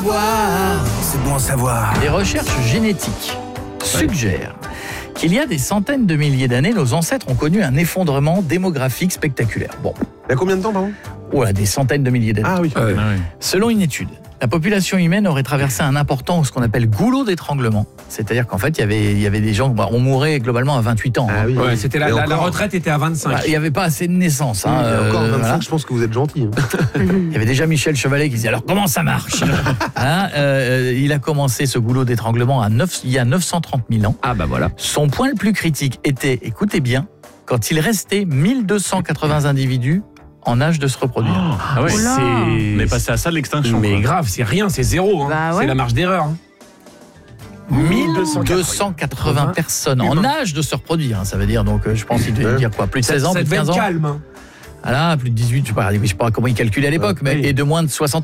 C'est bon à savoir. Les recherches génétiques suggèrent qu'il y a des centaines de milliers d'années, nos ancêtres ont connu un effondrement démographique spectaculaire. Bon, Il y a combien de temps, pardon? voilà, des centaines de milliers d'années. Ah oui. Selon une étude, la population humaine aurait traversé un important, ce qu'on appelle goulot d'étranglement. C'est-à-dire qu'en fait, il y avait des gens, on mourait globalement à 28 ans. Ah oui. Ouais, c'était Et la encore. retraite était à 25. Il n'y avait pas assez de naissances. Et encore 25, voilà. je pense que vous êtes gentil. Il y avait déjà Michel Chevalet qui disait alors comment ça marche. Il a commencé ce goulot d'étranglement il y a 930 000 ans. Ah bah voilà. Son point le plus critique était, écoutez bien, quand il restait 1280 individus en âge de se reproduire. Ah ouais, Oh là. on est passé à ça de l'extinction. Mais quoi. grave, c'est rien, c'est zéro. Hein. Bah ouais. C'est la marge d'erreur. Hein. 1280 personnes en âge de se reproduire. Ça veut dire, donc, je pense qu'il devait dire quoi, plus de 16 ans, Ça plus de devait 15 être ans. calme. Hein. Ah là, plus de 18, je sais pas comment ils calculaient à l'époque, mais Oui. et de moins de 60